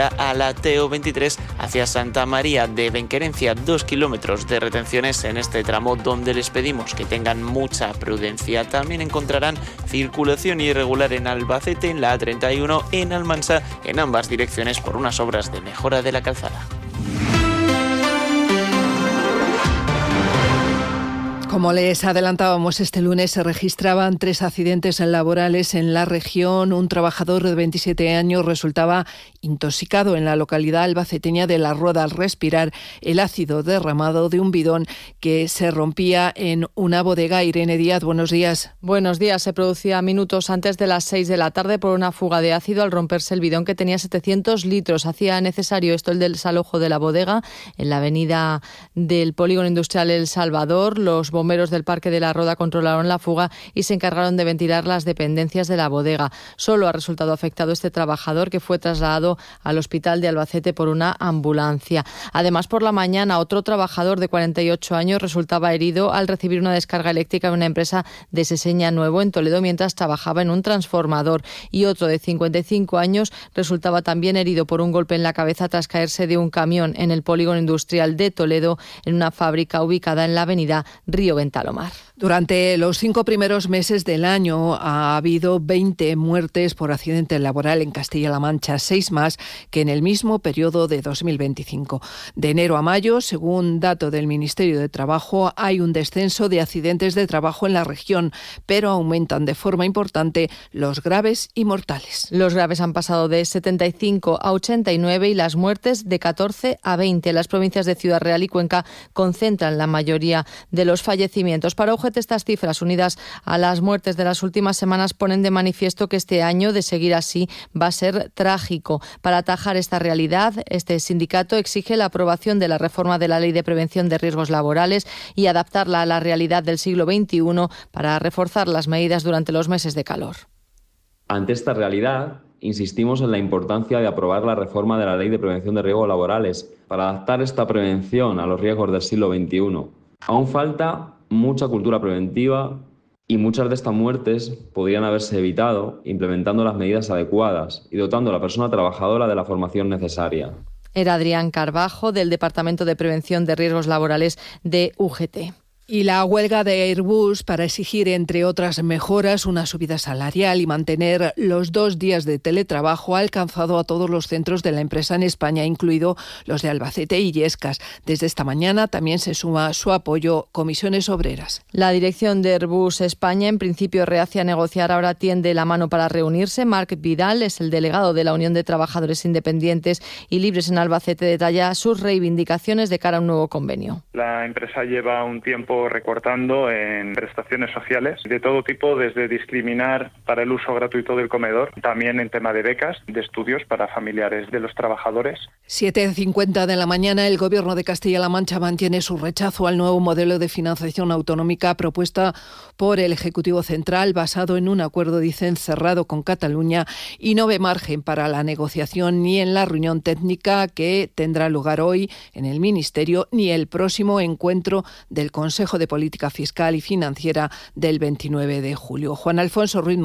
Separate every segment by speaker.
Speaker 1: carretera a la TO23 hacia Santa María de Benquerencia, 2 kilómetros de retenciones en este tramo, donde les pedimos que tengan mucha prudencia. También encontrarán circulación irregular en Albacete, en la A31, en Almansa, en ambas direcciones por unas obras de mejora de la calzada.
Speaker 2: Como les adelantábamos, este lunes se registraban 3 accidentes laborales en la región. Un trabajador de 27 años resultaba intoxicado en la localidad albaceteña de La Roda al respirar el ácido derramado de un bidón que se rompía en una bodega. Irene Díaz, buenos días.
Speaker 3: Buenos días. Se producía minutos antes de las 6 de la tarde por una fuga de ácido al romperse el bidón que tenía 700 litros. Hacía necesario esto el desalojo de la bodega en la avenida del Polígono Industrial El Salvador. Los bomberos del Parque de La Roda controlaron la fuga y se encargaron de ventilar las dependencias de la bodega. Solo ha resultado afectado este trabajador, que fue trasladado al hospital de Albacete por una ambulancia. Además, por la mañana, otro trabajador de 48 años resultaba herido al recibir una descarga eléctrica en una empresa de Seseña Nuevo, en Toledo, mientras trabajaba en un transformador. Y otro de 55 años resultaba también herido por un golpe en la cabeza tras caerse de un camión en el Polígono Industrial de Toledo, en una fábrica ubicada en la avenida Río Ventalomar.
Speaker 2: Durante los 5 primeros meses del año ha habido 20 muertes por accidente laboral en Castilla-La Mancha, 6 más que en el mismo periodo de 2025. De enero a mayo, según dato del Ministerio de Trabajo, hay un descenso de accidentes de trabajo en la región, pero aumentan de forma importante los graves y mortales.
Speaker 3: Los graves han pasado de 75 a 89 y las muertes de 14 a 20. Las provincias de Ciudad Real y Cuenca concentran la mayoría de los fallecimientos. Para UGT, estas cifras, unidas a las muertes de las últimas semanas, ponen de manifiesto que este año, de seguir así, va a ser trágico. Para atajar esta realidad, este sindicato exige la aprobación de la reforma de la Ley de Prevención de Riesgos Laborales y adaptarla a la realidad del siglo XXI para reforzar las medidas durante los meses de calor.
Speaker 4: Ante esta realidad, insistimos en la importancia de aprobar la reforma de la Ley de Prevención de Riesgos Laborales para adaptar esta prevención a los riesgos del siglo XXI. Aún falta mucha cultura preventiva y muchas de estas muertes podrían haberse evitado implementando las medidas adecuadas y dotando a la persona trabajadora de la formación necesaria.
Speaker 3: Era Adrián Carbajo, del Departamento de Prevención de Riesgos Laborales de UGT.
Speaker 2: Y la huelga de Airbus para exigir, entre otras mejoras, una subida salarial y mantener los 2 días de teletrabajo ha alcanzado a todos los centros de la empresa en España, incluido los de Albacete y Illescas. Desde esta mañana también se suma su apoyo Comisiones Obreras.
Speaker 3: La dirección de Airbus España, en principio reacia a negociar, ahora tiende la mano para reunirse. Marc Vidal es el delegado de la Unión de Trabajadores Independientes y Libres en Albacete. Detalla sus reivindicaciones de cara a un nuevo convenio.
Speaker 5: La empresa lleva un tiempo recortando en prestaciones sociales de todo tipo, desde discriminar para el uso gratuito del comedor, también en tema de becas de estudios para familiares de los trabajadores.
Speaker 2: 7:50 de la mañana, el Gobierno de Castilla-La Mancha mantiene su rechazo al nuevo modelo de financiación autonómica propuesta por el Ejecutivo Central, basado en un acuerdo, dicen, cerrado con Cataluña, y no ve margen para la negociación ni en la reunión técnica que tendrá lugar hoy en el Ministerio, ni el próximo encuentro del Consejo de Política Fiscal y Financiera del 29 de julio. Juan Alfonso Ruiz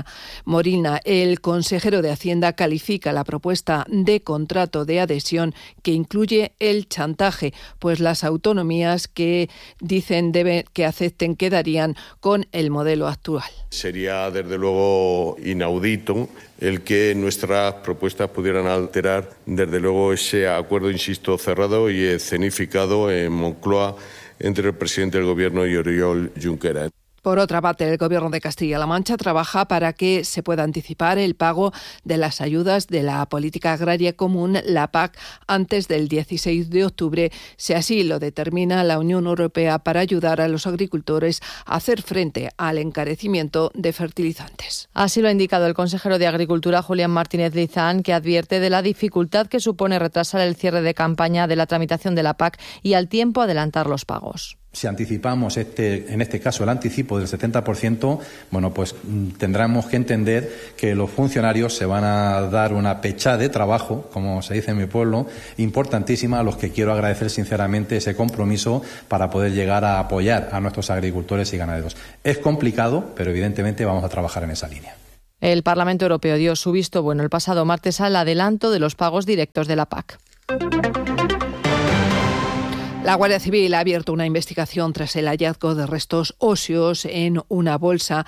Speaker 2: Molina, el consejero de Hacienda, califica la propuesta de contrato de adhesión que incluye el chantaje, pues las autonomías que dicen que acepten quedarían con el modelo actual.
Speaker 6: Sería desde luego inaudito el que nuestras propuestas pudieran alterar desde luego ese acuerdo, insisto, cerrado y escenificado en Moncloa entre el presidente del Gobierno y Oriol Junqueras.
Speaker 2: Por otra parte, el Gobierno de Castilla-La Mancha trabaja para que se pueda anticipar el pago de las ayudas de la Política Agraria Común, la PAC, antes del 16 de octubre, si así lo determina la Unión Europea, para ayudar a los agricultores a hacer frente al encarecimiento de fertilizantes.
Speaker 3: Así lo ha indicado el consejero de Agricultura, Julián Martínez Lizán, que advierte de la dificultad que supone retrasar el cierre de campaña de la tramitación de la PAC y al tiempo adelantar los pagos.
Speaker 7: Si anticipamos en este caso el anticipo del 70%, bueno, pues tendremos que entender que los funcionarios se van a dar una pechada de trabajo, como se dice en mi pueblo, importantísima, a los que quiero agradecer sinceramente ese compromiso para poder llegar a apoyar a nuestros agricultores y ganaderos. Es complicado, pero evidentemente vamos a trabajar en esa línea.
Speaker 3: El Parlamento Europeo dio su visto bueno el pasado martes al adelanto de los pagos directos de la PAC.
Speaker 2: La Guardia Civil ha abierto una investigación tras el hallazgo de restos óseos en una bolsa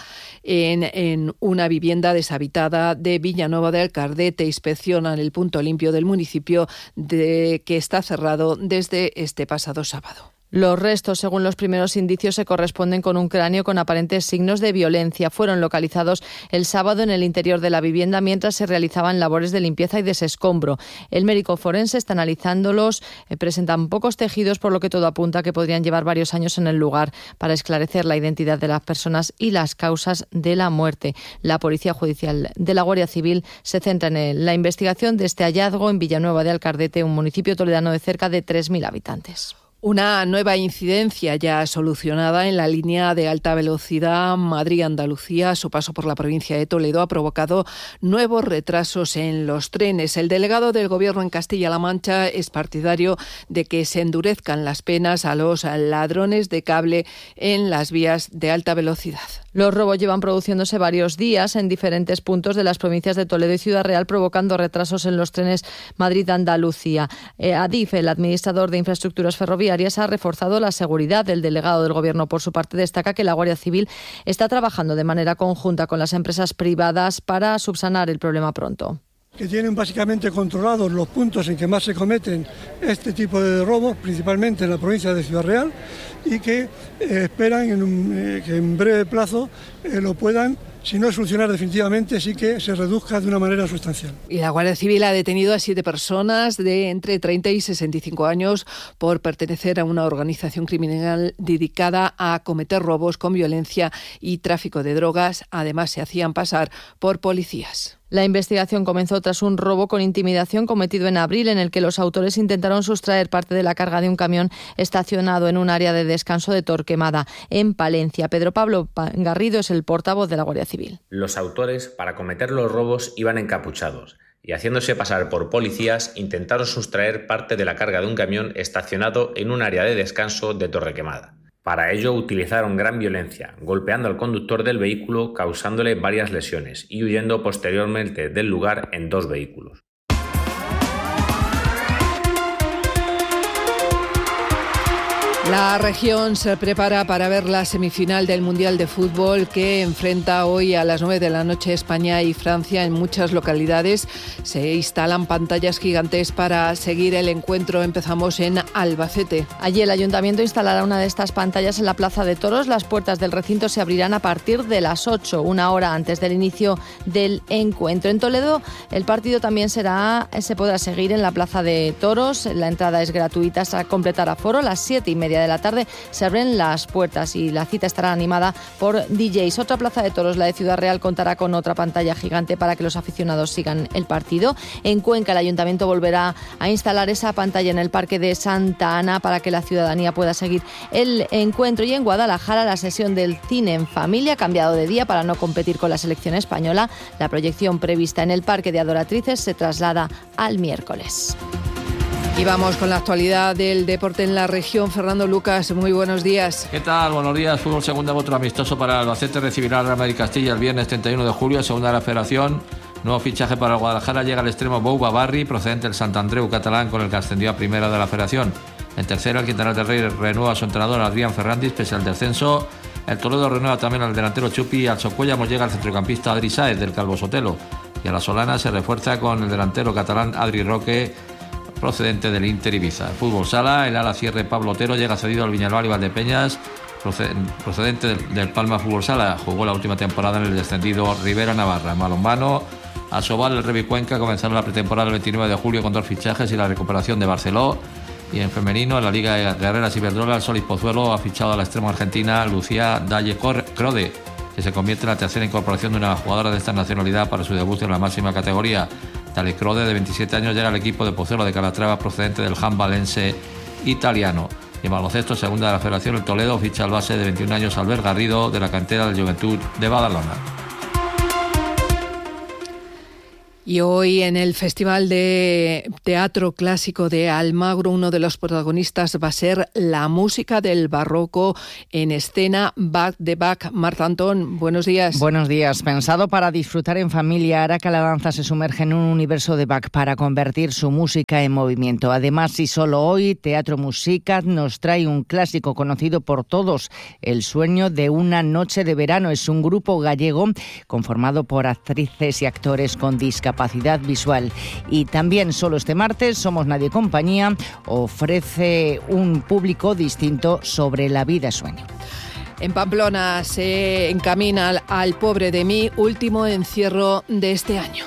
Speaker 2: en una vivienda deshabitada de Villanueva de Alcardete. Inspeccionan el punto limpio del municipio que está cerrado desde este pasado sábado.
Speaker 3: Los restos, según los primeros indicios, se corresponden con un cráneo con aparentes signos de violencia. Fueron localizados el sábado en el interior de la vivienda mientras se realizaban labores de limpieza y desescombro. El médico forense está analizándolos. Presentan pocos tejidos, por lo que todo apunta a que podrían llevar varios años en el lugar para esclarecer la identidad de las personas y las causas de la muerte. La Policía Judicial de la Guardia Civil se centra en la investigación de este hallazgo en Villanueva de Alcardete, un municipio toledano de cerca de 3.000 habitantes.
Speaker 2: Una nueva incidencia ya solucionada en la línea de alta velocidad Madrid-Andalucía. Su paso por la provincia de Toledo ha provocado nuevos retrasos en los trenes. El delegado del Gobierno en Castilla-La Mancha es partidario de que se endurezcan las penas a los ladrones de cable en las vías de alta velocidad.
Speaker 3: Los robos llevan produciéndose varios días en diferentes puntos de las provincias de Toledo y Ciudad Real, provocando retrasos en los trenes Madrid-Andalucía. Adif, el administrador de infraestructuras ferroviarias, ha reforzado la seguridad. El delegado del Gobierno, por su parte, destaca que la Guardia Civil está trabajando de manera conjunta con las empresas privadas para subsanar el problema pronto.
Speaker 8: Que tienen básicamente controlados los puntos en que más se cometen este tipo de robos, principalmente en la provincia de Ciudad Real, y que esperan que en breve plazo lo puedan, si no solucionar definitivamente, sí que se reduzca de una manera sustancial.
Speaker 2: Y la Guardia Civil ha detenido a 7 personas de entre 30 y 65 años por pertenecer a una organización criminal dedicada a cometer robos con violencia y tráfico de drogas. Además, se hacían pasar por policías.
Speaker 3: La investigación comenzó tras un robo con intimidación cometido en abril, en el que los autores intentaron sustraer parte de la carga de un camión estacionado en un área de descanso de Torquemada, en Palencia. Pedro Pablo Garrido es el portavoz de la Guardia Civil.
Speaker 9: Los autores, para cometer los robos, iban encapuchados y, haciéndose pasar por policías, intentaron sustraer parte de la carga de un camión estacionado en un área de descanso de Torrequemada. Para ello utilizaron gran violencia, golpeando al conductor del vehículo, causándole varias lesiones y huyendo posteriormente del lugar en 2 vehículos.
Speaker 2: La región se prepara para ver la semifinal del Mundial de Fútbol que enfrenta hoy a las 9 de la noche España y Francia. En muchas localidades se instalan pantallas gigantes para seguir el encuentro. Empezamos en Albacete.
Speaker 3: Allí el Ayuntamiento instalará una de estas pantallas en la Plaza de Toros. Las puertas del recinto se abrirán a partir de las 8, una hora antes del inicio del encuentro. En Toledo el partido también se podrá seguir en la Plaza de Toros. La entrada es gratuita hasta completar aforo. A las 7:30 de la tarde se abren las puertas y la cita estará animada por DJs. Otra Plaza de Toros, la de Ciudad Real, contará con otra pantalla gigante para que los aficionados sigan el partido. En Cuenca el Ayuntamiento volverá a instalar esa pantalla en el Parque de Santa Ana para que la ciudadanía pueda seguir el encuentro. Y en Guadalajara la sesión del cine en familia ha cambiado de día para no competir con la selección española. La proyección prevista en el Parque de Adoratrices se traslada al miércoles.
Speaker 2: Y vamos con la actualidad del deporte en la región. Fernando Lucas, muy buenos días.
Speaker 10: ¿Qué tal? Buenos días. Fútbol segunda, otro amistoso para el Albacete. Recibirá al Real Madrid Castilla el viernes 31 de julio, segunda de la Federación. Nuevo fichaje para el Guadalajara. Llega al extremo Bouba Barri, procedente del Sant Andreu catalán, con el que ascendió a primera de la Federación. En tercera, el Quintanar del Rey renueva a su entrenador Adrián Ferrandis, pese al descenso. El Toledo renueva también al delantero Chupi, y al Socuellamos llega el centrocampista Adri Sáez del Calvo Sotelo. Y a la Solana se refuerza con el delantero catalán Adri Roque, procedente del Inter Ibiza. Fútbol sala, el ala cierre Pablo Otero llega cedido al Viñalbal y Valdepeñas, procedente del Palma Fútbol Sala. Jugó la última temporada en el descendido Rivera Navarra. En balonmano, Asobal, el Revi Cuenca comenzaron la pretemporada el 29 de julio con 2 fichajes y la recuperación de Barceló. Y en femenino, en la Liga de Guerreras Iberdrola, el Solís Pozuelo ha fichado a la extrema argentina Lucía Dalle Crode, que se convierte en la tercera incorporación de una jugadora de esta nacionalidad para su debut en la máxima categoría. Dalle Crode, de 27 años, llega al equipo de Pozuelo de Calatrava, procedente del handballense italiano. Y en baloncesto, segunda de la Federación, el Toledo ficha al base de 21 años Albert Garrido, de la cantera del Juventud de Badalona.
Speaker 2: Y hoy en el Festival de Teatro Clásico de Almagro, uno de los protagonistas va a ser la música del barroco en escena, Bach de Bach. Marta Antón, buenos días.
Speaker 11: Buenos días. Pensado para disfrutar en familia, hará que la danza se sumerja en un universo de Bach para convertir su música en movimiento. Además, y solo hoy, Teatro Musicat nos trae un clásico conocido por todos, El sueño de una noche de verano. Es un grupo gallego conformado por actrices y actores con discapacidad visual. Y también solo este martes, Somos Nadie Compañía ofrece un público distinto sobre la vida sueño.
Speaker 2: En Pamplona se encamina al Pobre de mí, último encierro de este año.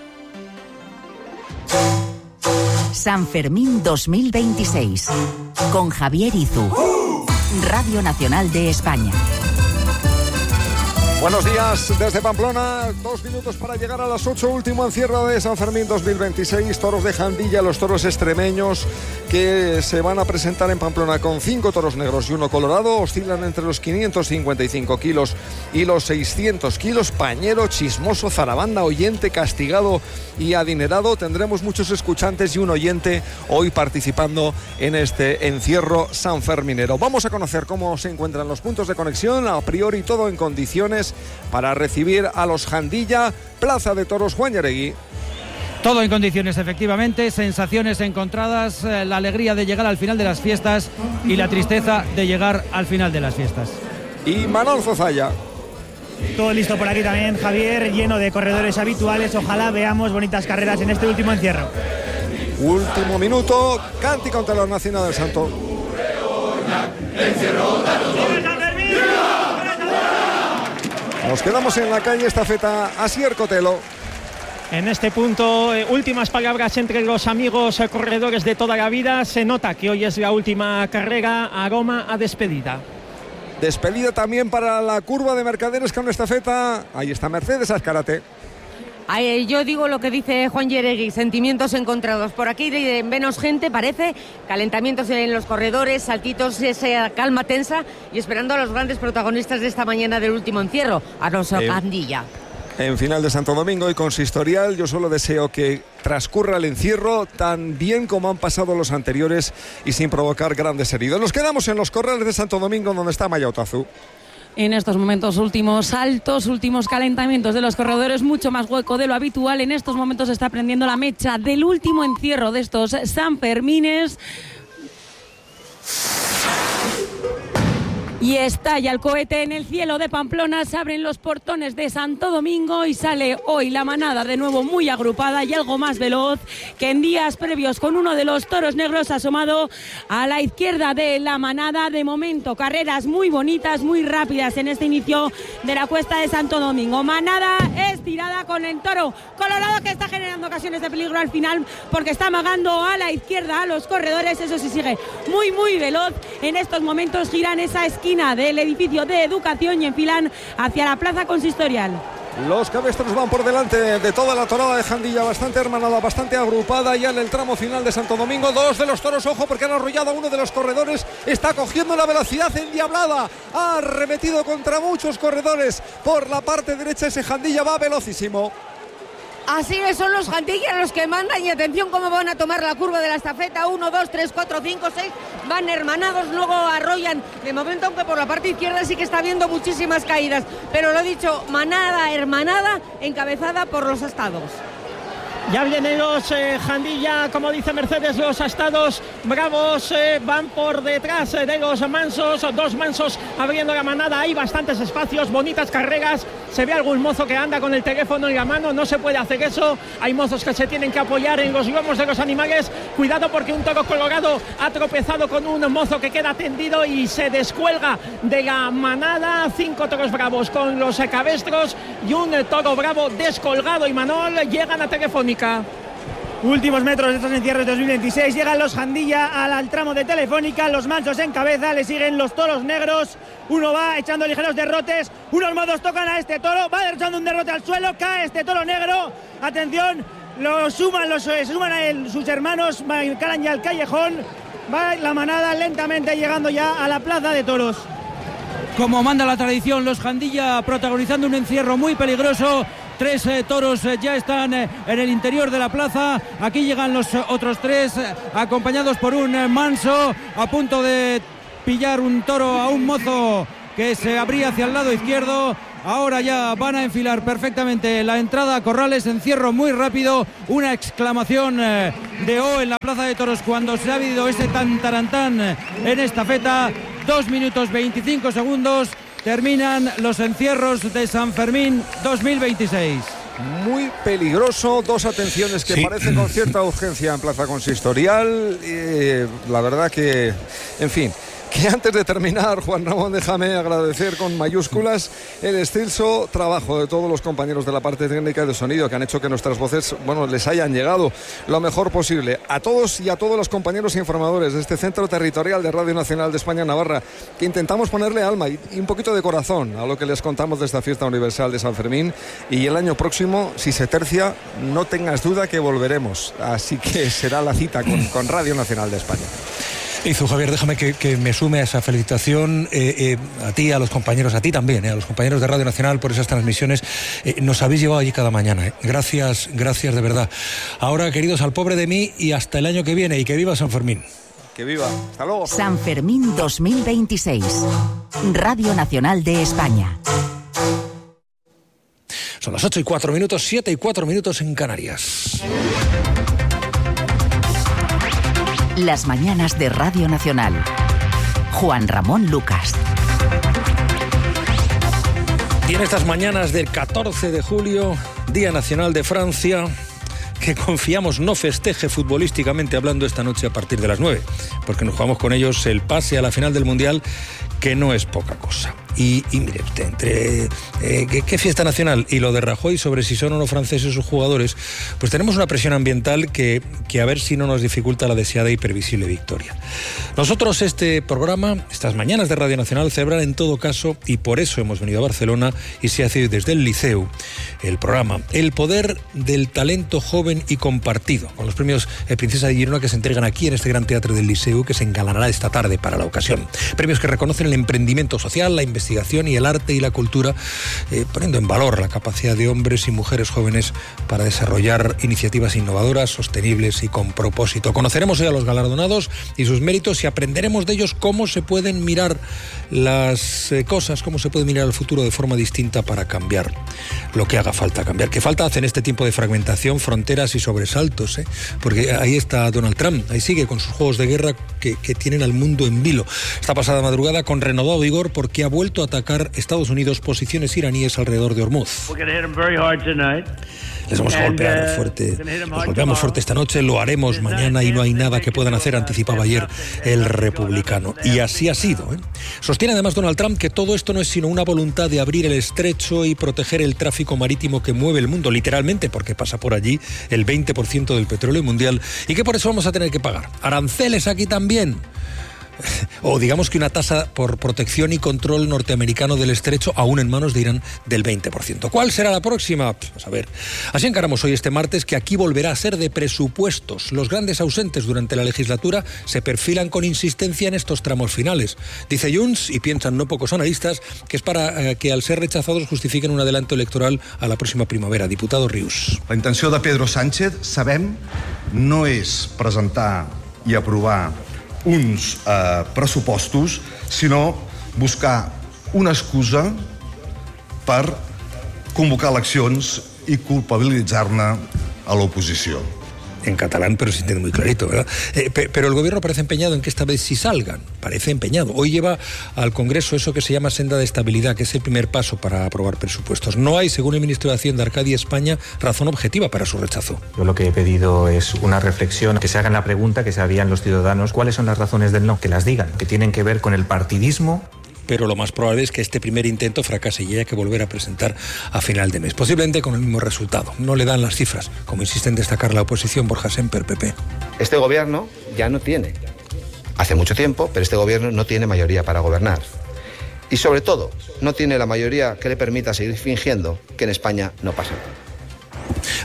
Speaker 12: San Fermín 2026 con Javier Izu, Radio Nacional de España.
Speaker 13: Buenos días desde Pamplona, 2 minutos para llegar a las 8, último encierro de San Fermín 2026, toros de Jandilla, los toros extremeños que se van a presentar en Pamplona con 5 toros negros y 1 colorado, oscilan entre los 555 kilos y los 600 kilos, pañero, chismoso, zarabanda, oyente, castigado y adinerado. Tendremos muchos escuchantes y un oyente hoy participando en este encierro sanferminero. Vamos a conocer cómo se encuentran los puntos de conexión, a priori todo en condiciones para recibir a los Jandilla, Plaza de Toros Juan Llarregui.
Speaker 14: Todo en condiciones, efectivamente, sensaciones encontradas, la alegría de llegar al final de las fiestas y la tristeza de llegar al final de las fiestas.
Speaker 13: Y Manol Zozaya.
Speaker 15: Todo listo por aquí también, Javier, lleno de corredores habituales. Ojalá veamos bonitas carreras en este último encierro.
Speaker 13: Último minuto, cántico ante la Nacional del Santo. Nos quedamos en la calle estafeta Asier Cotelo.
Speaker 15: En este punto, últimas palabras entre los amigos corredores de toda la vida. Se nota que hoy es la última carrera, aroma a despedida.
Speaker 13: Despedida también para la curva de Mercaderes con estafeta. Ahí está Mercedes Azcárate.
Speaker 16: Yo digo lo que dice Juan Llarregui, sentimientos encontrados. Por aquí menos gente, parece, calentamientos en los corredores, saltitos, esa calma tensa y esperando a los grandes protagonistas de esta mañana del último encierro, a los Jandilla.
Speaker 13: En final de Santo Domingo y consistorial, yo solo deseo que transcurra el encierro tan bien como han pasado los anteriores y sin provocar grandes heridos. Nos quedamos en los corrales de Santo Domingo donde está Maya Otazu.
Speaker 17: En estos momentos, últimos saltos, últimos calentamientos de los corredores, mucho más hueco de lo habitual. En estos momentos se está prendiendo la mecha del último encierro de estos Sanfermines. Y estalla el cohete en el cielo de Pamplona, se abren los portones de Santo Domingo y sale hoy la manada de nuevo muy agrupada y algo más veloz que en días previos, con uno de los toros negros asomado a la izquierda de la manada. De momento, carreras muy bonitas, muy rápidas en este inicio de la cuesta de Santo Domingo. Manada estirada con el toro colorado que está generando ocasiones de peligro al final porque está amagando a la izquierda a los corredores. Eso sí, sigue muy veloz. En estos momentos giran esa esquina del edificio de Educación y enfilan hacia la plaza consistorial.
Speaker 13: Los cabestros van por delante de toda la torada de Jandilla, bastante hermanada, bastante agrupada ya en el tramo final de Santo Domingo. 2 de los toros, ojo, porque han arrollado a uno de los corredores, está cogiendo la velocidad endiablada, ha arremetido contra muchos corredores por la parte derecha. Ese Jandilla va velocísimo.
Speaker 16: Así son los Jandilla los que mandan y atención cómo van a tomar la curva de la estafeta. 1, 2, 3, 4, 5, 6 van hermanados, luego arrollan de momento, aunque por la parte izquierda sí que está habiendo muchísimas caídas, pero lo he dicho, manada hermanada encabezada por los astados.
Speaker 15: Ya vienen los Jandilla, como dice Mercedes, los astados bravos van por detrás de los mansos, 2 mansos abriendo la manada. Hay bastantes espacios, bonitas carreras, se ve algún mozo que anda con el teléfono en la mano, no se puede hacer eso. Hay mozos que se tienen que apoyar en los lomos de los animales. Cuidado porque un toro colorado ha tropezado con un mozo que queda tendido y se descuelga de la manada. 5 toros bravos con los cabestros y un toro bravo descolgado, y Manol llegan a Telefónica. Últimos metros de estos encierros 2026, llegan los Jandilla al tramo de Telefónica, los mansos en cabeza, le siguen los toros negros, uno va echando ligeros derrotes, unos modos tocan a este toro, va echando un derrote al suelo, cae este toro negro, atención, se suman a sus hermanos, calan ya al callejón, va la manada lentamente llegando ya a la plaza de toros.
Speaker 14: Como manda la tradición, los Jandilla protagonizando un encierro muy peligroso 3 toros ya están en el interior de la plaza. Aquí llegan los otros 3, acompañados por un manso, a punto de pillar un toro a un mozo que se abría hacia el lado izquierdo. Ahora ya van a enfilar perfectamente la entrada a corrales, encierro muy rápido, una exclamación de O en la plaza de toros cuando se ha habido ese tantarantán en esta feta. 2 minutos 25 segundos, terminan los encierros de San Fermín 2026.
Speaker 13: Muy peligroso, 2 atenciones que parecen con cierta urgencia en Plaza Consistorial. La verdad que, en fin, que antes de terminar, Juan Ramón, déjame agradecer con mayúsculas el excelso trabajo de todos los compañeros de la parte técnica y de sonido que han hecho que nuestras voces, les hayan llegado lo mejor posible. A todos y a todos los compañeros informadores de este centro territorial de Radio Nacional de España Navarra, que intentamos ponerle alma y un poquito de corazón a lo que les contamos de esta fiesta universal de San Fermín. Y el año próximo, si se tercia, no tengas duda que volveremos. Así que será la cita con Radio Nacional de España.
Speaker 18: Javier, déjame que me sume a esa felicitación a ti, a los compañeros, a ti también, a los compañeros de Radio Nacional por esas transmisiones. Nos habéis llevado allí cada mañana. Gracias de verdad. Ahora, queridos, al pobre de mí y hasta el año que viene, y que viva San Fermín.
Speaker 13: Que viva. Hasta luego.
Speaker 12: San Fermín 2026. Radio Nacional de España.
Speaker 18: Son las 8:04, 7:04 en Canarias.
Speaker 12: Las mañanas de Radio Nacional. Juan Ramón Lucas.
Speaker 18: Y en estas mañanas del 14 de julio, Día Nacional de Francia, que confiamos no festeje futbolísticamente hablando esta noche a partir de las 9, porque nos jugamos con ellos el pase a la final del Mundial, que no es poca cosa. Y mire usted, entre qué fiesta nacional y lo de Rajoy sobre si son o no franceses sus jugadores, pues tenemos una presión ambiental que a ver si no nos dificulta la deseada y previsible victoria. Nosotros este programa, estas mañanas de Radio Nacional, celebran en todo caso, y por eso hemos venido a Barcelona y se hace desde el Liceu, el programa El Poder del Talento Joven y Compartido, con los premios Princesa de Girona que se entregan aquí en este gran teatro del Liceu, que se engalanará esta tarde para la ocasión. Premios que reconocen el emprendimiento social, la investigación y el arte y la cultura, poniendo en valor la capacidad de hombres y mujeres jóvenes para desarrollar iniciativas innovadoras, sostenibles y con propósito. Conoceremos hoy a los galardonados y sus méritos y aprenderemos de ellos cómo se pueden mirar las cosas, cómo se puede mirar el futuro de forma distinta para cambiar lo que haga falta cambiar. ¿Qué falta hace en este tiempo de fragmentación, fronteras y sobresaltos? Porque ahí está Donald Trump, ahí sigue con sus juegos de guerra que tienen al mundo en vilo. Esta pasada madrugada con renovado vigor porque ha vuelto a atacar Estados Unidos posiciones iraníes alrededor de Hormuz. Les vamos a golpear fuerte, los golpeamos fuerte esta noche, lo haremos mañana y no hay nada que puedan hacer, anticipaba ayer el republicano. Y así ha sido. Sostiene además Donald Trump que todo esto no es sino una voluntad de abrir el estrecho y proteger el tráfico marítimo que mueve el mundo, literalmente, porque pasa por allí el 20% del petróleo mundial y que por eso vamos a tener que pagar aranceles aquí también. O digamos que una tasa por protección y control norteamericano del estrecho, aún en manos de Irán, del 20%. ¿Cuál será la próxima? Pues a ver. Así encaramos hoy este martes, que aquí volverá a ser de presupuestos. Los grandes ausentes durante la legislatura se perfilan con insistencia en estos tramos finales. Dice Junts, y piensan no pocos analistas, que es para que al ser rechazados justifiquen un adelanto electoral a la próxima primavera. Diputado Rius.
Speaker 19: La intenció de Pedro Sánchez, sabem, no és presentar i aprovar uns pressupostos, sinó buscar una excusa per convocar eleccions i culpabilitzar-ne a l'oposició.
Speaker 18: En catalán, pero se entiende muy clarito, ¿verdad? Pero el gobierno parece empeñado en que esta vez sí salgan, parece empeñado. Hoy lleva al Congreso eso que se llama senda de estabilidad, que es el primer paso para aprobar presupuestos. No hay, según el ministro de Hacienda, Arcadi España, razón objetiva para su rechazo.
Speaker 20: Yo lo que he pedido es una reflexión, que se hagan la pregunta que se harían los ciudadanos, ¿cuáles son las razones del no? Que las digan, que tienen que ver con el partidismo.
Speaker 18: Pero lo más probable es que este primer intento fracase y haya que volver a presentar a final de mes, posiblemente con el mismo resultado. No le dan las cifras, como insiste en destacar la oposición. Borja Semper, PP.
Speaker 21: Este gobierno ya no tiene, hace mucho tiempo, pero este gobierno no tiene mayoría para gobernar. Y sobre todo, no tiene la mayoría que le permita seguir fingiendo que en España no pasa nada.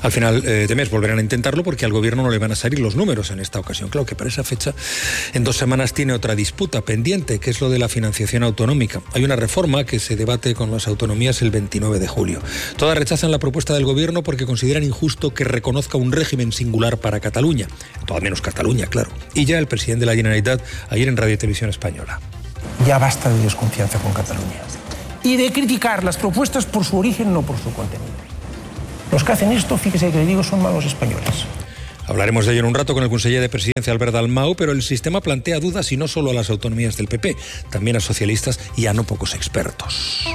Speaker 18: Al final de mes volverán a intentarlo porque al gobierno no le van a salir los números en esta ocasión. Claro que para esa fecha, en 2 semanas tiene otra disputa pendiente, que es lo de la financiación autonómica. Hay una reforma que se debate con las autonomías el 29 de julio. Todas rechazan la propuesta del gobierno porque consideran injusto que reconozca un régimen singular para Cataluña. Todo menos Cataluña, claro. Y ya el presidente de la Generalitat ayer en Radio y Televisión Española.
Speaker 1: Ya basta de desconfianza con Cataluña y de criticar las propuestas por su origen, no por su contenido. Los que hacen esto, fíjese que le digo, son malos españoles.
Speaker 18: Hablaremos de ello en un rato con el conseller de Presidencia, Albert Dalmau, pero el sistema plantea dudas y no solo a las autonomías del PP, también a socialistas y a no pocos expertos.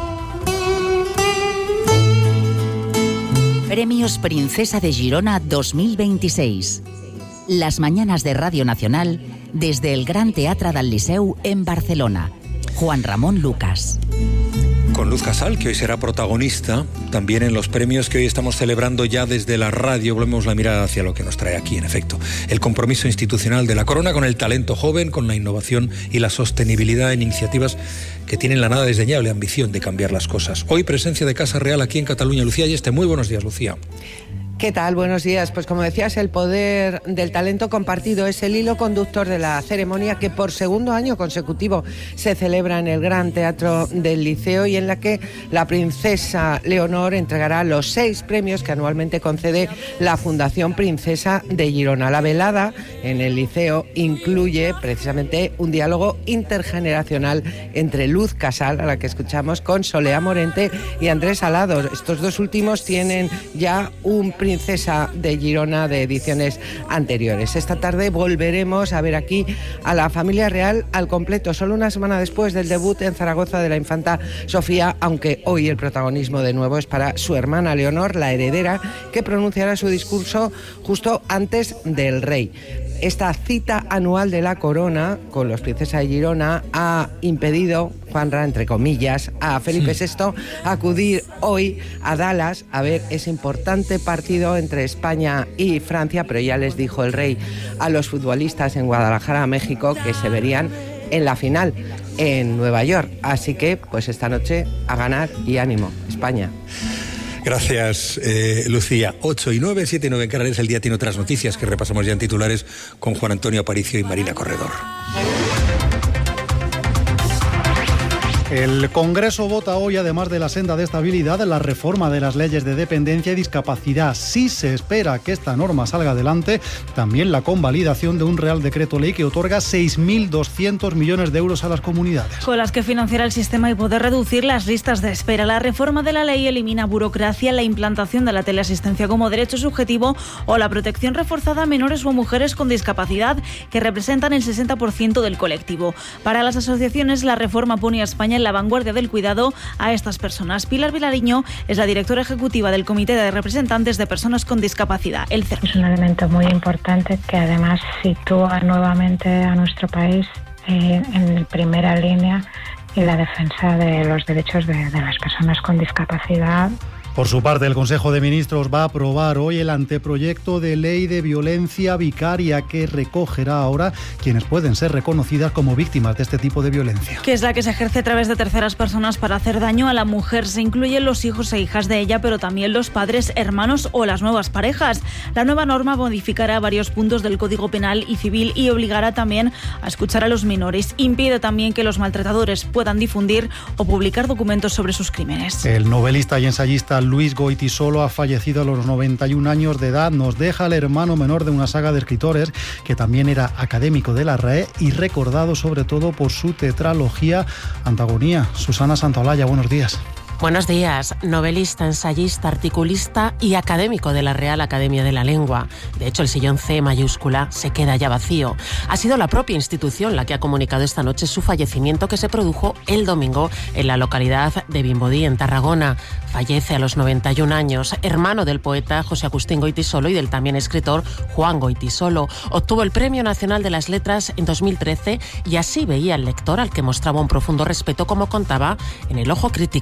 Speaker 12: Premios Princesa de Girona 2026. Las mañanas de Radio Nacional desde el Gran Teatre del Liceu en Barcelona. Juan Ramón Lucas.
Speaker 18: Con Luz Casal, que hoy será protagonista también en los premios que hoy estamos celebrando ya desde la radio. Volvemos la mirada hacia lo que nos trae aquí, en efecto. El compromiso institucional de la Corona con el talento joven, con la innovación y la sostenibilidad en iniciativas que tienen la nada desdeñable ambición de cambiar las cosas. Hoy presencia de Casa Real aquí en Cataluña. Lucía Ayeste, muy buenos días, Lucía.
Speaker 22: ¿Qué tal? Buenos días. Pues como decías, el poder del talento compartido es el hilo conductor de la ceremonia que por segundo año consecutivo se celebra en el Gran Teatro del Liceo y en la que la princesa Leonor entregará los 6 premios que anualmente concede la Fundación Princesa de Girona. La velada en el Liceo incluye precisamente un diálogo intergeneracional entre Luz Casal, a la que escuchamos, con Solea Morente y Andrés Alado. Estos 2 últimos tienen ya un Princesa de Girona de ediciones anteriores. Esta tarde volveremos a ver aquí a la familia real al completo, solo una semana después del debut en Zaragoza de la infanta Sofía, aunque hoy el protagonismo de nuevo es para su hermana Leonor, la heredera, que pronunciará su discurso justo antes del rey. Esta cita anual de la corona con los Princesa de Girona ha impedido, Juanra, entre comillas, a Felipe VI acudir hoy a Dallas a ver ese importante partido entre España y Francia, pero ya les dijo el rey a los futbolistas en Guadalajara, México, que se verían en la final en Nueva York. Así que, pues esta noche a ganar y ánimo, España.
Speaker 18: Gracias, Lucía. 8 y 9, 7 y 9 en Canarias. El día tiene otras noticias que repasamos ya en titulares con Juan Antonio Aparicio y Marina Corredor.
Speaker 23: El Congreso vota hoy, además de la senda de estabilidad, la reforma de las leyes de dependencia y discapacidad. Si se espera que esta norma salga adelante, también la convalidación de un Real Decreto Ley que otorga 6.200 millones de euros a las comunidades.
Speaker 24: Con las que financiará el sistema y poder reducir las listas de espera. La reforma de la ley elimina burocracia, la implantación de la teleasistencia como derecho subjetivo o la protección reforzada a menores o mujeres con discapacidad, que representan el 60% del colectivo. Para las asociaciones, la reforma pone a España en la vanguardia del cuidado a estas personas. Pilar Vilariño es la directora ejecutiva del Comité de Representantes de Personas con Discapacidad, el CERM.
Speaker 25: Es un elemento muy importante que además sitúa nuevamente a nuestro país en primera línea en la defensa de los derechos de las personas con discapacidad.
Speaker 23: Por su parte, el Consejo de Ministros va a aprobar hoy el anteproyecto de ley de violencia vicaria que recogerá ahora quienes pueden ser reconocidas como víctimas de este tipo de violencia.
Speaker 24: Que es la que se ejerce a través de terceras personas para hacer daño a la mujer. Se incluyen los hijos e hijas de ella, pero también los padres, hermanos o las nuevas parejas. La nueva norma modificará varios puntos del Código Penal y Civil y obligará también a escuchar a los menores. Impide también que los maltratadores puedan difundir o publicar documentos sobre sus crímenes.
Speaker 23: El novelista y ensayista Luis Goytisolo ha fallecido a los 91 años de edad. Nos deja el hermano menor de una saga de escritores que también era académico de la RAE y recordado sobre todo por su tetralogía Antagonía. Susana Santaolalla, buenos días.
Speaker 26: Buenos días, novelista, ensayista, articulista y académico de la Real Academia de la Lengua. De hecho, el sillón C mayúscula se queda ya vacío. Ha sido la propia institución la que ha comunicado esta noche su fallecimiento, que se produjo el domingo en la localidad de Vimbodí, en Tarragona. Fallece a los 91 años, hermano del poeta José Agustín Goytisolo y del también escritor Juan Goytisolo. Obtuvo el Premio Nacional de las Letras en 2013 y así veía el lector, al que mostraba un profundo respeto, como contaba en El Ojo Crítico de Radio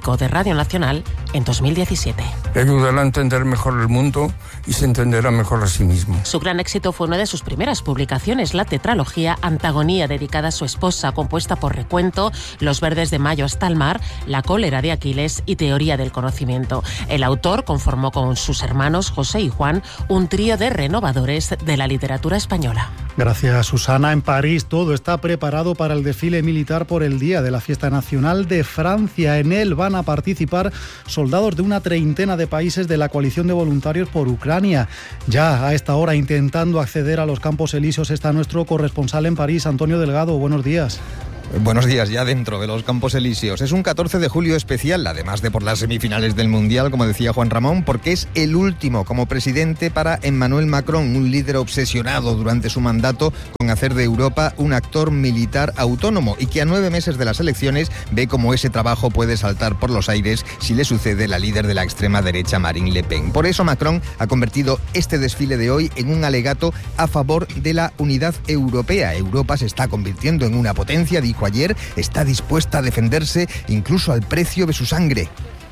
Speaker 26: Radio Nacional en 2017.
Speaker 4: Ayudará a entender mejor el mundo y se entenderá mejor a sí mismo.
Speaker 26: Su gran éxito fue una de sus primeras publicaciones, la tetralogía Antagonía, dedicada a su esposa, compuesta por Recuento, Los verdes de mayo hasta el mar, La cólera de Aquiles y Teoría del conocimiento. El autor conformó con sus hermanos José y Juan un trío de renovadores de la literatura española.
Speaker 23: Gracias, Susana. En París todo está preparado para el desfile militar por el Día de la Fiesta Nacional de Francia. En él van a participar soldados de una treintena de países de la coalición de voluntarios por Ucrania. Ya a esta hora, intentando acceder a los Campos Elíseos, está nuestro corresponsal en París, Antonio Delgado. Buenos días.
Speaker 5: Buenos días, ya dentro de los Campos Elíseos. Es un 14 de julio especial, además de por las semifinales del Mundial, como decía Juan Ramón, porque es el último como presidente para Emmanuel Macron, un líder obsesionado durante su mandato con hacer de Europa un actor militar autónomo y que a 9 meses de las elecciones ve cómo ese trabajo puede saltar por los aires si le sucede la líder de la extrema derecha, Marine Le Pen. Por eso Macron ha convertido este desfile de hoy en un alegato a favor de la unidad europea. Europa se está convirtiendo en una potencia, dijo ayer, está dispuesta a defenderse incluso al precio de su sangre.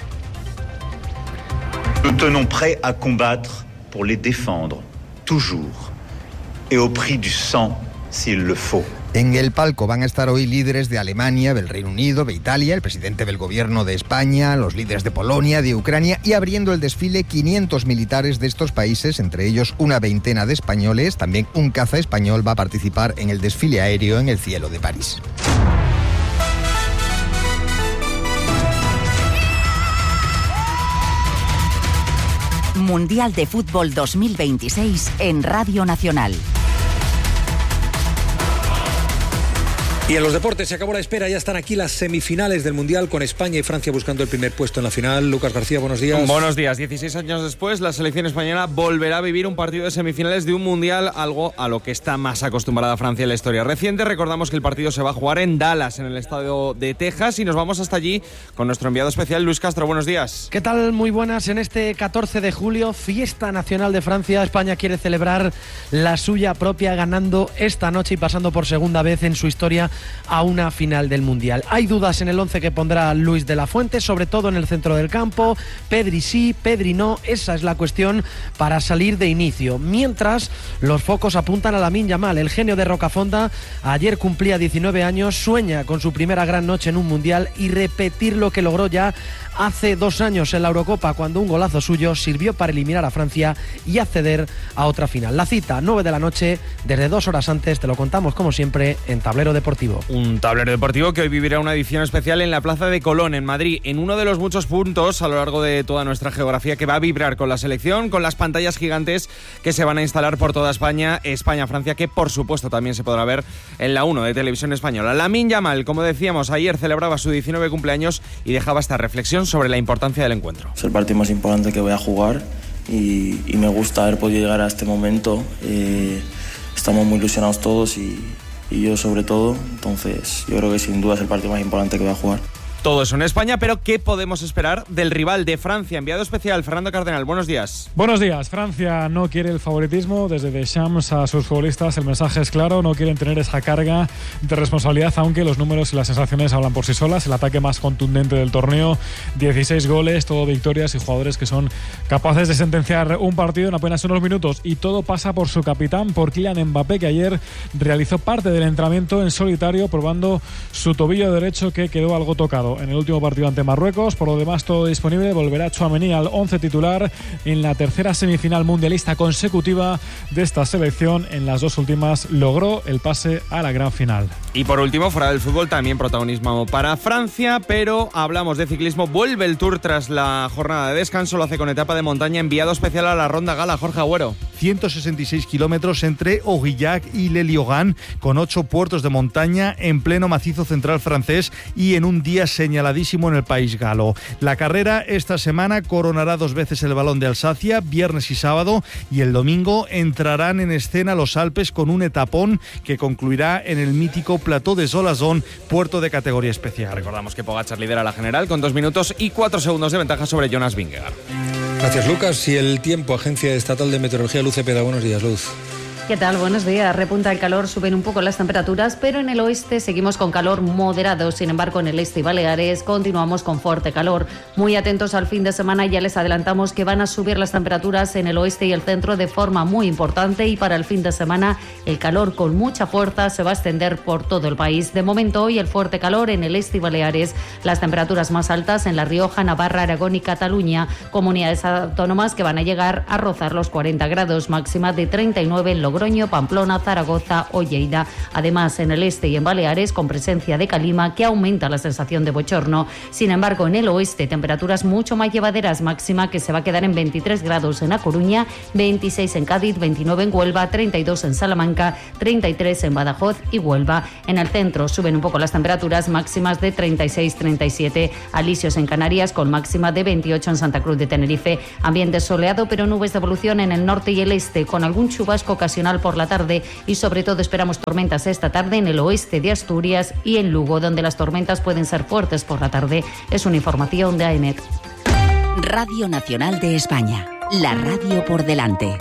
Speaker 6: Nous tenons prêts à combattre pour les défendre, toujours, et au prix du sang s'il le faut.
Speaker 5: En el palco van a estar hoy líderes de Alemania, del Reino Unido, de Italia, el presidente del gobierno de España, los líderes de Polonia, de Ucrania y abriendo el desfile 500 militares de estos países, entre ellos una veintena de españoles. También un caza español va a participar en el desfile aéreo en el cielo de París.
Speaker 12: Mundial de Fútbol 2026 en Radio Nacional.
Speaker 18: Y en los deportes se acabó la espera, ya están aquí las semifinales del Mundial con España y Francia buscando el primer puesto en la final. Lucas García, buenos días.
Speaker 7: Buenos días. 16 años después, la selección española volverá a vivir un partido de semifinales de un Mundial, algo a lo que está más acostumbrada Francia en la historia reciente. Recordamos que el partido se va a jugar en Dallas, en el estadio de Texas, y nos vamos hasta allí con nuestro enviado especial, Luis Castro. Buenos días.
Speaker 8: ¿Qué tal? Muy buenas. En este 14 de julio, fiesta nacional de Francia. España quiere celebrar la suya propia, ganando esta noche y pasando por segunda vez en su historia a una final del Mundial. Hay dudas en el 11 que pondrá Luis de la Fuente, sobre todo en el centro del campo. Pedri sí, Pedri no, esa es la cuestión para salir de inicio. Mientras, los focos apuntan a Lamine Yamal, el genio de Rocafonda. Ayer cumplía 19 años, sueña con su primera gran noche en un Mundial y repetir lo que logró ya hace 2 años en la Eurocopa, cuando un golazo suyo sirvió para eliminar a Francia y acceder a otra final. La cita, 9 de la noche, desde 2 horas antes, te lo contamos como siempre en Tablero Deportivo.
Speaker 7: Un tablero deportivo que hoy vivirá una edición especial en la Plaza de Colón, en Madrid, en uno de los muchos puntos a lo largo de toda nuestra geografía que va a vibrar con la selección, con las pantallas gigantes que se van a instalar por toda España, España-Francia, que por supuesto también se podrá ver en la 1 de Televisión Española. Lamine Yamal, como decíamos, ayer celebraba su 19 cumpleaños y dejaba esta reflexión sobre la importancia del encuentro.
Speaker 9: Es el partido más importante que voy a jugar y me gusta haber podido llegar a este momento. Estamos muy ilusionados todos y yo sobre todo, entonces yo creo que sin duda es el partido más importante que voy a jugar.
Speaker 7: Todo eso en España, pero ¿qué podemos esperar del rival de Francia? Enviado especial, Fernando Cardenal, buenos días.
Speaker 27: Buenos días. Francia no quiere el favoritismo. Desde Deschamps a sus futbolistas el mensaje es claro, no quieren tener esa carga de responsabilidad, aunque los números y las sensaciones hablan por sí solas. El ataque más contundente del torneo, 16 goles, todo victorias y jugadores que son capaces de sentenciar un partido en apenas unos minutos. Y todo pasa por su capitán, por Kylian Mbappé, que ayer realizó parte del entrenamiento en solitario, probando su tobillo derecho que quedó algo tocado en el último partido ante Marruecos. Por lo demás, todo disponible. Volverá Tchouaméni al 11 titular en la tercera semifinal mundialista consecutiva de esta selección. En las 2 últimas logró el pase a la gran final.
Speaker 7: Y por último, fuera del fútbol, también protagonismo para Francia, pero hablamos de ciclismo. Vuelve el Tour tras la jornada de descanso, lo hace con etapa de montaña. Enviado especial a la Ronda Gala, Jorge Agüero.
Speaker 28: 166 kilómetros entre Aurillac y Le Liogán, con 8 puertos de montaña en pleno macizo central francés y en un día señaladísimo en el país galo. La carrera esta semana coronará 2 veces el Balón de Alsacia, viernes y sábado, y el domingo entrarán en escena los Alpes con un etapón que concluirá en el mítico Plateau de Solazón, puerto de categoría especial.
Speaker 7: Recordamos que Pogačar lidera la general con 2 minutos y 4 segundos de ventaja sobre Jonas Vingegaard.
Speaker 18: Gracias, Lucas. Y el tiempo, Agencia Estatal de Meteorología, Luz Cepeda. Buenos días, Luz.
Speaker 2: ¿Qué tal? Buenos días. Repunta el calor, suben un poco las temperaturas, pero en el oeste seguimos con calor moderado. Sin embargo, en el este y Baleares continuamos con fuerte calor. Muy atentos al fin de semana, ya les adelantamos que van a subir las temperaturas en el oeste y el centro de forma muy importante, y para el fin de semana el calor con mucha fuerza se va a extender por todo el país. De momento hoy el fuerte calor en el este y Baleares, las temperaturas más altas en La Rioja, Navarra, Aragón y Cataluña, comunidades autónomas que van a llegar a rozar los 40 grados, máxima de 39 en Logroño, Pamplona, Zaragoza o Lleida. Además, en el este y en Baleares, con presencia de calima que aumenta la sensación de bochorno. Sin embargo, en el oeste, temperaturas mucho más llevaderas, máxima que se va a quedar en 23 grados en A Coruña, 26 en Cádiz, 29 en Huelva, 32 en Salamanca, 33 en Badajoz y Huelva. En el centro suben un poco las temperaturas, máximas de 36-37. Alisios en Canarias, con máxima de 28 en Santa Cruz de Tenerife. Ambiente soleado, pero nubes de evolución en el norte y el este, con algún chubasco ocasional por la tarde, y sobre todo esperamos tormentas esta tarde en el oeste de Asturias y en Lugo, donde las tormentas pueden ser fuertes por la tarde. Es una información de AEMET.
Speaker 12: Radio Nacional de España, la radio por delante.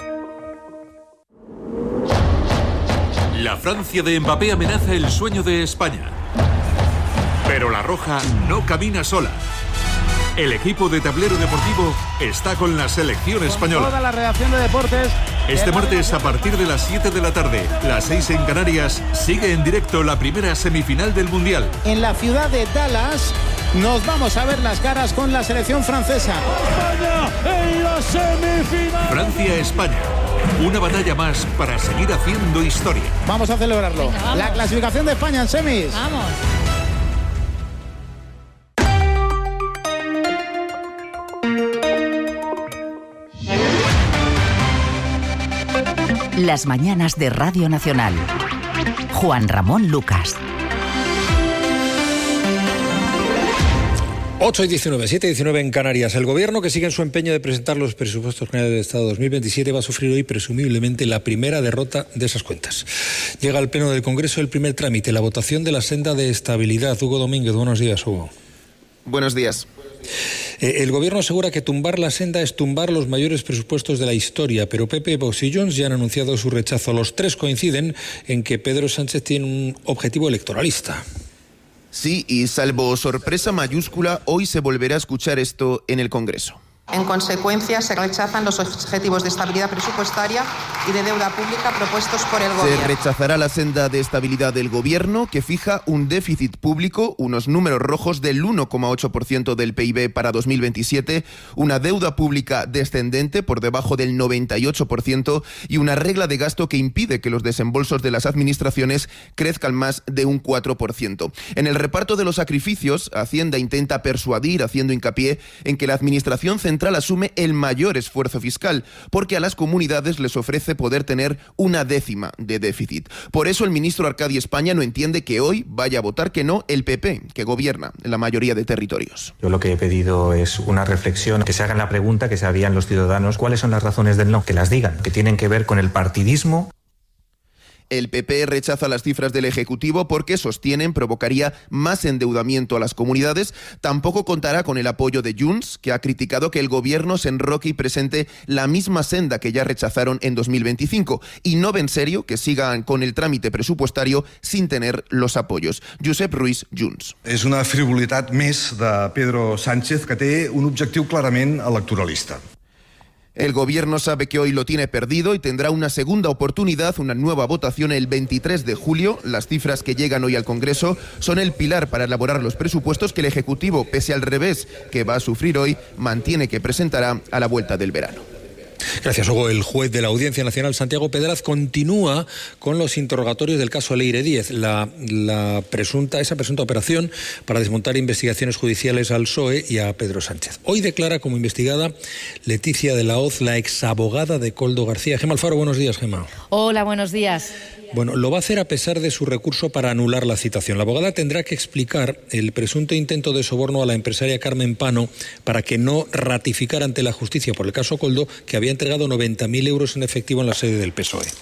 Speaker 3: La Francia de Mbappé amenaza el sueño de España. Pero la roja no camina sola. El equipo de Tablero Deportivo está con la selección española.
Speaker 10: Toda la redacción de deportes.
Speaker 3: Este martes, a partir de las 7 de la tarde, las 6 en Canarias, sigue en directo la primera semifinal del Mundial.
Speaker 10: En la ciudad de Dallas nos vamos a ver las caras con la selección francesa. España en la semifinal.
Speaker 3: Francia-España. Una batalla más para seguir haciendo historia.
Speaker 10: Vamos a celebrarlo.
Speaker 3: Venga, vamos.
Speaker 10: La clasificación de España en semis.
Speaker 3: Vamos.
Speaker 12: Las mañanas de Radio Nacional. Juan Ramón Lucas.
Speaker 18: 8:19, 7:19 en Canarias. El Gobierno, que sigue en su empeño de presentar los presupuestos generales de Estado 2027, va a sufrir hoy presumiblemente la primera derrota de esas cuentas. Llega al Pleno del Congreso el primer trámite, la votación de la senda de estabilidad. Hugo Domínguez, buenos días, Hugo.
Speaker 11: Buenos días.
Speaker 18: El Gobierno asegura que tumbar la senda es tumbar los mayores presupuestos de la historia, pero PP, Vox y Junts ya han anunciado su rechazo. Los tres coinciden en que Pedro Sánchez tiene un objetivo electoralista.
Speaker 11: Sí, y salvo sorpresa mayúscula, hoy se volverá a escuchar esto en el Congreso.
Speaker 14: En consecuencia, se rechazan los objetivos de estabilidad presupuestaria y de deuda pública propuestos por el Gobierno.
Speaker 11: Se rechazará la senda de estabilidad del Gobierno, que fija un déficit público, unos números rojos del 1,8% del PIB para 2027, una deuda pública descendente por debajo del 98% y una regla de gasto que impide que los desembolsos de las administraciones crezcan más de un 4%. En el reparto de los sacrificios, Hacienda intenta persuadir, haciendo hincapié en que la Administración Central asume el mayor esfuerzo fiscal, porque a las comunidades les ofrece poder tener una décima de déficit. Por eso el ministro Arcadi España no entiende que hoy vaya a votar que no el PP, que gobierna en la mayoría de territorios.
Speaker 20: Yo lo que he pedido es una reflexión, que se hagan la pregunta que se harían los ciudadanos, ¿cuáles son las razones del no? Que las digan, que tienen que ver con el partidismo.
Speaker 11: El PP rechaza las cifras del Ejecutivo porque sostienen provocaría más endeudamiento a las comunidades. Tampoco contará con el apoyo de Junts, que ha criticado que el Gobierno se enroque y presente la misma senda que ya rechazaron en 2025. Y no ve en serio que sigan con el trámite presupuestario sin tener los apoyos. Josep Ruiz, Junts.
Speaker 19: És una frivolitat més de Pedro Sánchez que té un objectiu clarament electoralista.
Speaker 11: El Gobierno sabe que hoy lo tiene perdido y tendrá una segunda oportunidad, una nueva votación el 23 de julio. Las cifras que llegan hoy al Congreso son el pilar para elaborar los presupuestos que el Ejecutivo, pese al revés que va a sufrir hoy, mantiene que presentará a la vuelta del verano.
Speaker 18: Gracias, Hugo. El juez de la Audiencia Nacional, Santiago Pedraz, continúa con los interrogatorios del caso Leire Díez, esa presunta operación para desmontar investigaciones judiciales al PSOE y a Pedro Sánchez. Hoy declara como investigada Leticia de la Hoz, la exabogada de Koldo García. Gemma Alfaro, buenos días, Gemma.
Speaker 15: Hola, buenos días.
Speaker 18: Bueno, lo va a hacer a pesar de su recurso para anular la citación. La abogada tendrá que explicar el presunto intento de soborno a la empresaria Carmen Pano para que no ratificara ante la justicia por el caso Koldo que había entregado 90.000 euros en efectivo en la sede del PSOE.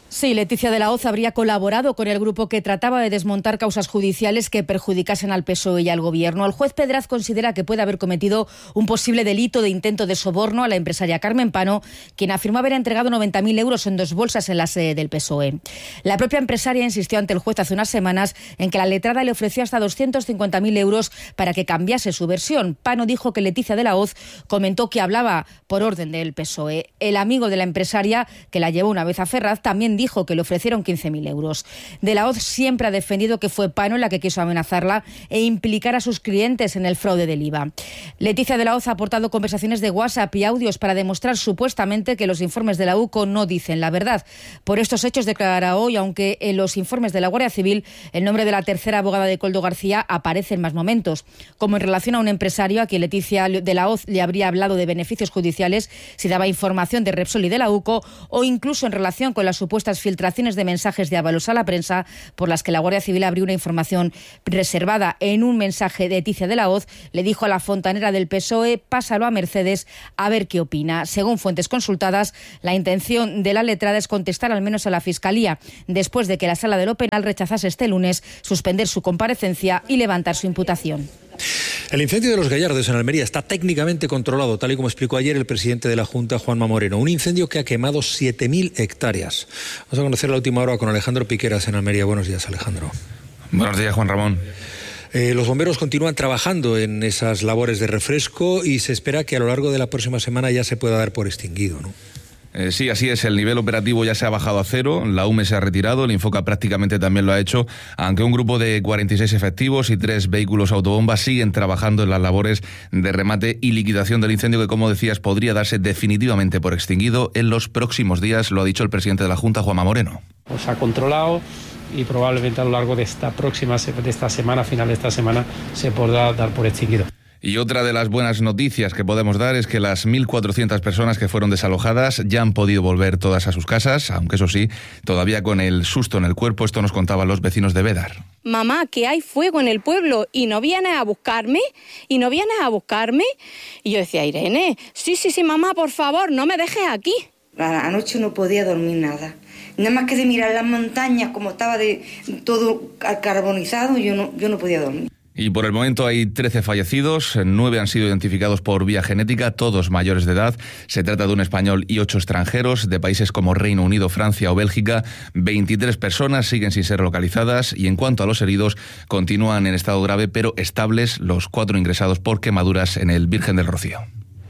Speaker 1: Sí, Leticia de la Hoz habría colaborado con el grupo que trataba de desmontar causas judiciales que perjudicasen al PSOE y al Gobierno. El juez Pedraz considera que puede haber cometido un posible delito de intento de soborno a la empresaria Carmen Pano, quien afirmó haber entregado 90.000 euros en 2 bolsas en la sede del PSOE. La propia empresaria insistió ante el juez hace unas semanas en que la letrada le ofreció hasta 250.000 euros para que cambiase su versión. Pano dijo que Leticia de la Hoz comentó que hablaba por orden del PSOE. El amigo de la empresaria, que la llevó una vez a Ferraz, también dijo que le ofrecieron 15.000 euros. De la Hoz siempre ha defendido que fue Pano la que quiso amenazarla e implicar a sus clientes en el fraude del IVA. Leticia de la Hoz ha aportado conversaciones de WhatsApp y audios para demostrar supuestamente que los informes de la UCO no dicen la verdad. Por estos hechos declarará hoy, aunque en los informes de la Guardia Civil el nombre de la tercera abogada de Koldo García aparece en más momentos, como en relación a un empresario a quien Leticia de la Hoz le habría hablado de beneficios judiciales si daba información de Repsol y de la UCO, o incluso en relación con las supuestas filtraciones de mensajes de avalos a la prensa por las que la Guardia Civil abrió una información reservada. En un mensaje de Leticia de la Hoz le dijo a la fontanera del PSOE: pásalo a Mercedes a ver qué opina. Según fuentes consultadas, la intención de la letrada es contestar al menos a la Fiscalía, después de que la Sala de lo Penal rechazase este lunes suspender su comparecencia y levantar su imputación.
Speaker 18: El incendio de los Gallardos en Almería está técnicamente controlado, tal y como explicó ayer el presidente de la Junta, Juanma Moreno. Un incendio que ha quemado 7.000 hectáreas. Vamos a conocer la última hora con Alejandro Piqueras en Almería. Buenos días, Alejandro.
Speaker 13: Buenos días, Juan Ramón.
Speaker 18: Los bomberos continúan trabajando en esas labores de refresco y se espera que a lo largo de la próxima semana ya se pueda dar por extinguido, ¿no?
Speaker 13: Sí, así es, el nivel operativo ya se ha bajado a cero, la UME se ha retirado, el Infoca prácticamente también lo ha hecho, aunque un grupo de 46 efectivos y 3 vehículos autobombas siguen trabajando en las labores de remate y liquidación del incendio que, como decías, podría darse definitivamente por extinguido en los próximos días, lo ha dicho el presidente de la Junta, Juanma Moreno.
Speaker 15: Se ha controlado y probablemente a lo largo de esta semana, final de esta semana, se podrá dar por extinguido.
Speaker 13: Y otra de las buenas noticias que podemos dar es que las 1.400 personas que fueron desalojadas ya han podido volver todas a sus casas, aunque eso sí, todavía con el susto en el cuerpo. Esto nos contaban los vecinos de Bédar.
Speaker 16: Mamá, que hay fuego en el pueblo y no vienes a buscarme, y yo decía: Irene, sí, mamá, por favor, no me dejes aquí.
Speaker 17: Anoche no podía dormir nada. Nada más que de mirar las montañas, como estaba de todo carbonizado, yo no podía dormir.
Speaker 13: Y por el momento hay 13 fallecidos, 9 han sido identificados por vía genética, todos mayores de edad. Se trata de un español y 8 extranjeros de países como Reino Unido, Francia o Bélgica. 23 personas siguen sin ser localizadas y en cuanto a los heridos, continúan en estado grave pero estables los 4 ingresados por quemaduras en el Virgen del Rocío.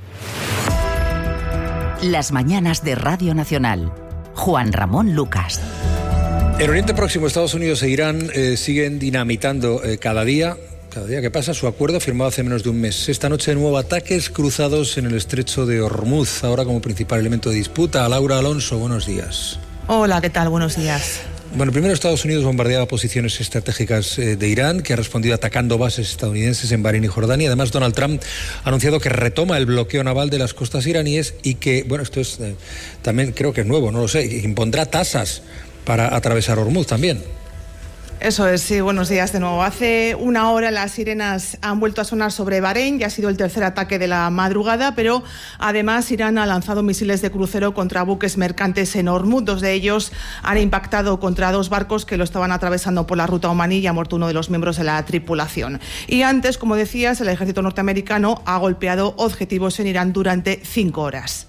Speaker 12: Las mañanas de Radio Nacional. Juan Ramón Lucas.
Speaker 18: En Oriente Próximo, Estados Unidos e Irán siguen dinamitando cada día que pasa su acuerdo firmado hace menos de un mes. Esta noche de nuevo ataques cruzados en el estrecho de Hormuz, ahora como principal elemento de disputa. Laura Alonso, buenos días.
Speaker 21: Hola, ¿qué tal? Buenos días.
Speaker 18: Bueno, primero Estados Unidos bombardeaba posiciones estratégicas de Irán, que ha respondido atacando bases estadounidenses en Bahrein y Jordania. Además, Donald Trump ha anunciado que retoma el bloqueo naval de las costas iraníes y que, bueno, esto es también creo que es nuevo, no lo sé, impondrá tasas para atravesar Hormuz también.
Speaker 21: Eso es, sí, buenos días de nuevo. Hace una hora las sirenas han vuelto a sonar sobre Bahrein, ya ha sido el tercer ataque de la madrugada, pero además Irán ha lanzado misiles de crucero contra buques mercantes en Hormuz. 2 de ellos han impactado contra 2 barcos que lo estaban atravesando por la ruta omaní y ha muerto uno de los miembros de la tripulación. Y antes, como decías, el ejército norteamericano ha golpeado objetivos en Irán durante 5 horas.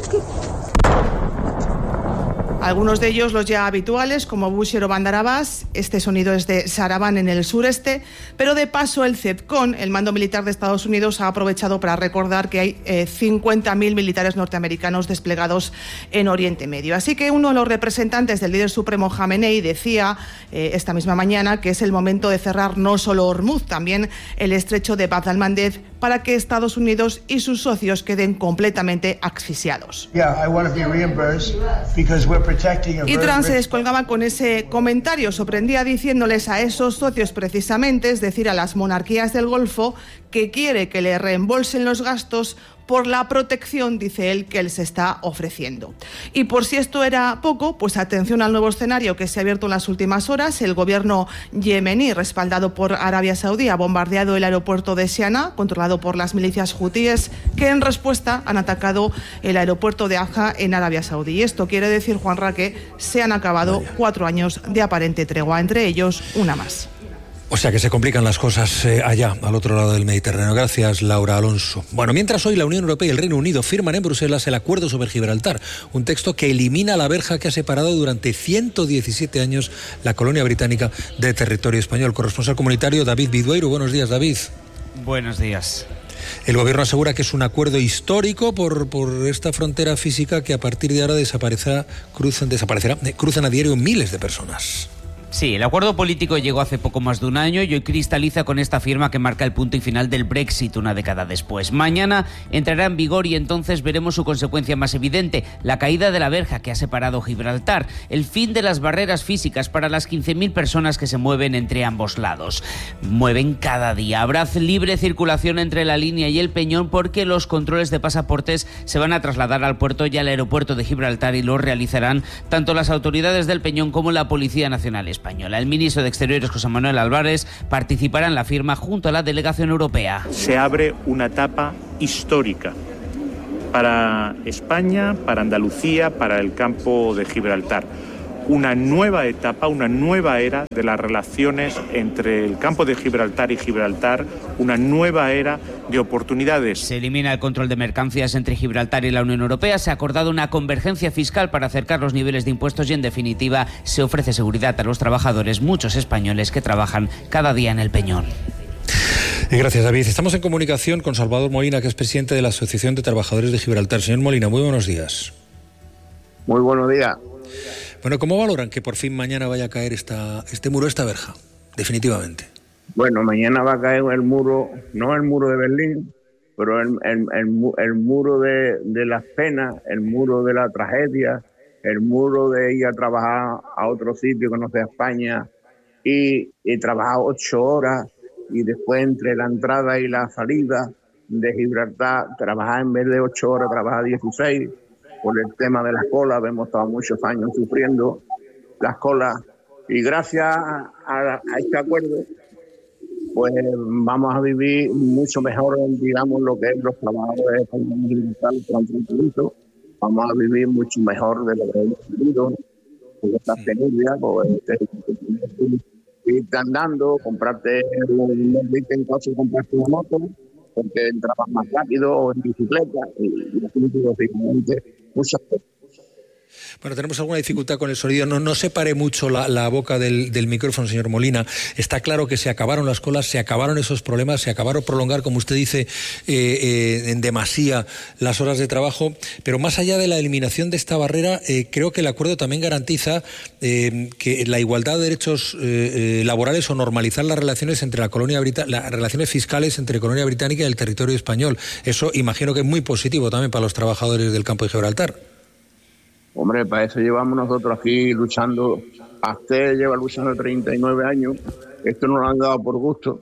Speaker 21: Algunos de ellos los ya habituales, como Bushehr o Bandar Abbas. Este sonido es de Saravan en el sureste, pero de paso el CENTCOM, el mando militar de Estados Unidos, ha aprovechado para recordar que hay 50.000 militares norteamericanos desplegados en Oriente Medio. Así que uno de los representantes del líder supremo Jamenei decía esta misma mañana que es el momento de cerrar no solo Hormuz, también el estrecho de Bab al-Mandeb, para que Estados Unidos y sus socios queden completamente asfixiados. Y Trump se descolgaba con ese comentario, sorprendía diciéndoles a esos socios precisamente, es decir, a las monarquías del Golfo, que quiere que le reembolsen los gastos por la protección, dice él, que les está ofreciendo. Y por si esto era poco, pues atención al nuevo escenario que se ha abierto en las últimas horas. El gobierno yemení, respaldado por Arabia Saudí, ha bombardeado el aeropuerto de Siana, controlado por las milicias hutíes, que en respuesta han atacado el aeropuerto de Aja en Arabia Saudí. Y esto quiere decir, Juanra, que se han acabado 4 años de aparente tregua, entre ellos una más.
Speaker 18: O sea que se complican las cosas allá, al otro lado del Mediterráneo. Gracias, Laura Alonso. Bueno, mientras hoy la Unión Europea y el Reino Unido firman en Bruselas el acuerdo sobre Gibraltar, un texto que elimina la verja que ha separado durante 117 años la colonia británica de territorio español. Corresponsal comunitario David Bidueiro. Buenos días, David.
Speaker 4: Buenos días.
Speaker 18: El gobierno asegura que es un acuerdo histórico por esta frontera física que a partir de ahora cruzan a diario miles de personas.
Speaker 4: Sí, el acuerdo político llegó hace poco más de un año y hoy cristaliza con esta firma que marca el punto y final del Brexit una década después. Mañana entrará en vigor y entonces veremos su consecuencia más evidente, la caída de la verja que ha separado Gibraltar, el fin de las barreras físicas para las 15.000 personas que se mueven entre ambos lados. Mueven cada día. Habrá libre circulación entre la línea y el Peñón porque los controles de pasaportes se van a trasladar al puerto y al aeropuerto de Gibraltar y lo realizarán tanto las autoridades del Peñón como la Policía Nacional Española. El ministro de Exteriores, José Manuel Álvarez, participará en la firma junto a la delegación europea.
Speaker 5: Se abre una etapa histórica para España, para Andalucía, para el campo de Gibraltar. Una nueva etapa, una nueva era de las relaciones entre el campo de Gibraltar y Gibraltar, una nueva era de oportunidades.
Speaker 4: Se elimina el control de mercancías entre Gibraltar y la Unión Europea, se ha acordado una convergencia fiscal para acercar los niveles de impuestos y, en definitiva, se ofrece seguridad a los trabajadores, muchos españoles que trabajan cada día en el Peñón.
Speaker 18: Gracias, David. Estamos en comunicación con Salvador Molina, que es presidente de la Asociación de Trabajadores de Gibraltar. Señor Molina, muy buenos días.
Speaker 6: Muy buenos días.
Speaker 18: Bueno, ¿cómo valoran que por fin mañana vaya a caer este muro, esta verja, definitivamente?
Speaker 6: Bueno, mañana va a caer el muro, no el muro de Berlín, pero el muro de las penas, el muro de la tragedia, el muro de ir a trabajar a otro sitio que no sea España y trabajar 8 horas y después entre la entrada y la salida de Gibraltar, trabajar en vez de 8 horas, trabajar 16. Por el tema de las colas, hemos estado muchos años sufriendo las colas y gracias a este acuerdo pues vamos a vivir mucho mejor, digamos, lo que es los trabajadores españoles. Vamos a vivir mucho mejor de lo que hemos vivido, con esta penurias, pues irte andando, comprarte en caso comprarte una moto, porque trabajas más rápido o en bicicleta y definitivamente muchas cosas.
Speaker 18: Bueno, tenemos alguna dificultad con el sonido. No separe mucho la boca del micrófono, señor Molina. Está claro que se acabaron las colas, se acabaron esos problemas, se acabaron prolongar, como usted dice, en demasía las horas de trabajo. Pero más allá de la eliminación de esta barrera, creo que el acuerdo también garantiza que la igualdad de derechos laborales o normalizar las relaciones entre las relaciones fiscales entre Colonia Británica y el territorio español. Eso imagino que es muy positivo también para los trabajadores del campo de Gibraltar.
Speaker 6: Hombre, para eso llevamos nosotros aquí luchando. Usted lleva luchando 39 años. Esto no lo han dado por gusto.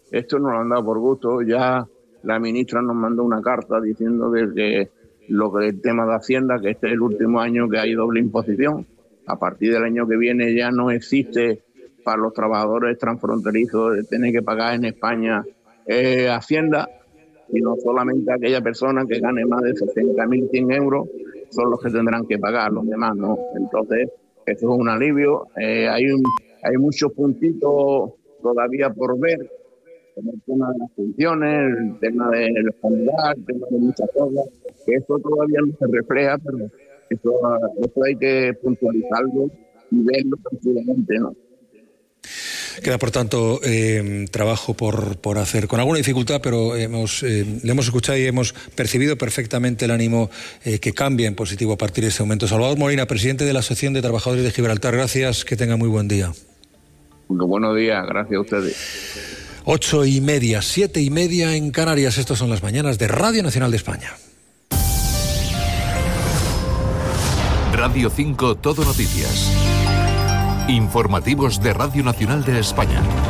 Speaker 6: Ya la ministra nos mandó una carta diciendo que el tema de Hacienda, que este es el último año que hay doble imposición. A partir del año que viene ya no existe para los trabajadores transfronterizos de tener que pagar en España Hacienda, sino solamente aquella persona que gane más de 60.100 euros son los que tendrán que pagar, los demás no. Entonces, eso es un alivio. Hay muchos puntitos todavía por ver, como el tema de las funciones, el tema del familiar, el tema de muchas cosas, que eso todavía no se refleja, pero eso hay que puntualizarlo y verlo tranquilamente, ¿no?
Speaker 18: Queda, por tanto, trabajo por hacer, con alguna dificultad, pero le hemos escuchado y hemos percibido perfectamente el ánimo que cambia en positivo a partir de ese momento. Salvador Molina, presidente de la Asociación de Trabajadores de Gibraltar, gracias, que tenga muy buen día.
Speaker 6: Buenos días, gracias a ustedes.
Speaker 18: 8:30, 7:30 en Canarias. Estas son las mañanas de Radio Nacional de España.
Speaker 3: Radio 5 Todo Noticias. Informativos de Radio Nacional de España.